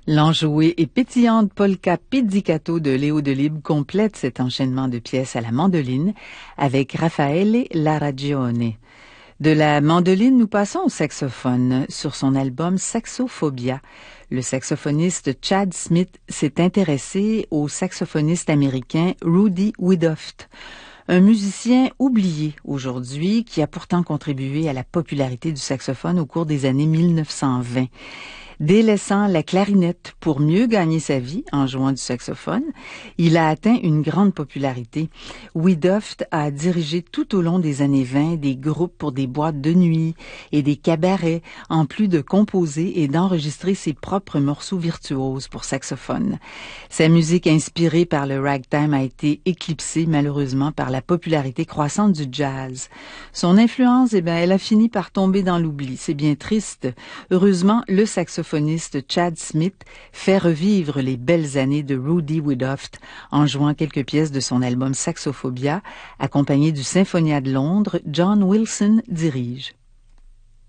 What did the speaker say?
L'enjouée et pétillante polka pizzicato de Léo Delibes complète cet enchaînement de pièces à la mandoline avec Raffaele Laragione. De la mandoline, nous passons au saxophone. Sur son album Saxophobia, le saxophoniste Chad Smith s'est intéressé au saxophoniste américain Rudy Woodhoft, un musicien oublié aujourd'hui qui a pourtant contribué à la popularité du saxophone au cours des années 1920. Délaissant la clarinette pour mieux gagner sa vie en jouant du saxophone, il a atteint une grande popularité. Woodhoft a dirigé tout au long des années 20 des groupes pour des boîtes de nuit et des cabarets, en plus de composer et d'enregistrer ses propres morceaux virtuoses pour saxophone. Sa musique inspirée par le ragtime a été éclipsée malheureusement par la popularité croissante du jazz. Son influence, elle a fini par tomber dans l'oubli. C'est bien triste. Heureusement, le saxophoniste Chad Smith fait revivre les belles années de Rudy Woodhoft en jouant quelques pièces de son album Saxophobia, accompagné du Symphonia de Londres. John Wilson dirige.